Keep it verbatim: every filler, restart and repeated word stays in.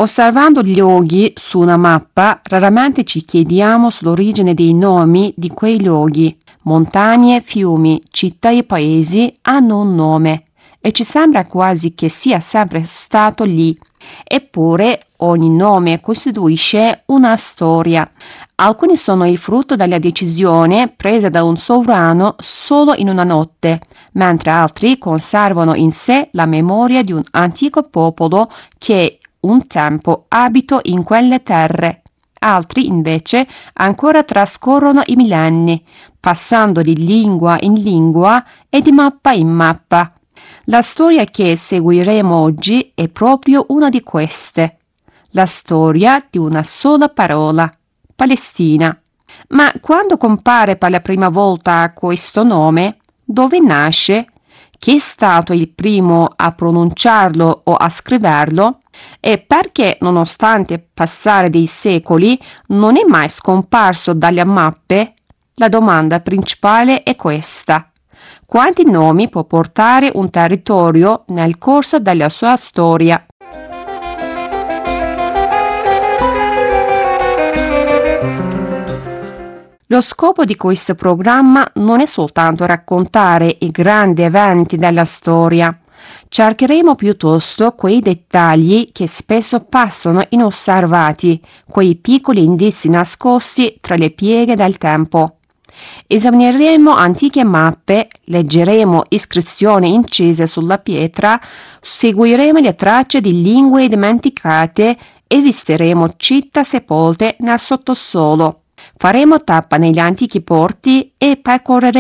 Osservando gli luoghi su una mappa, raramente ci chiediamo sull'origine dei nomi di quei luoghi. Montagne, fiumi, città e paesi hanno un nome e ci sembra quasi che sia sempre stato lì. Eppure ogni nome costituisce una storia. Alcuni sono il frutto della decisione presa da un sovrano solo in una notte, mentre altri conservano in sé la memoria di un antico popolo che un tempo abitò in quelle terre. Altri, invece, ancora trascorrono i millenni, passando di lingua in lingua e di mappa in mappa. La storia che seguiremo oggi è proprio una di queste. La storia di una sola parola, Palestina. Ma quando compare per la prima volta questo nome? Dove nasce? Chi è stato il primo a pronunciarlo o a scriverlo? E perché, nonostante passare dei secoli, non è mai scomparso dalle mappe? La domanda principale è questa. Quanti nomi può portare un territorio nel corso della sua storia? Lo scopo di questo programma non è soltanto raccontare i grandi eventi della storia. Cercheremo piuttosto quei dettagli che spesso passano inosservati, quei piccoli indizi nascosti tra le pieghe del tempo. Esamineremo antiche mappe, leggeremo iscrizioni incise sulla pietra, seguiremo le tracce di lingue dimenticate e visiteremo città sepolte nel sottosuolo. Faremo tappa negli antichi porti e percorreremo